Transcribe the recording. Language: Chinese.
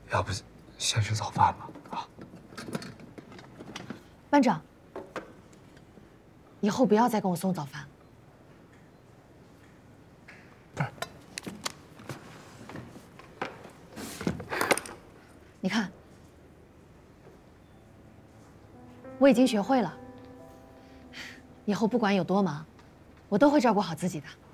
要不先吃早饭吧？啊， 班长，以后不要再跟我送早饭了。 不是， 你看，我已经学会了，以后不管有多忙，我都会照顾好自己的。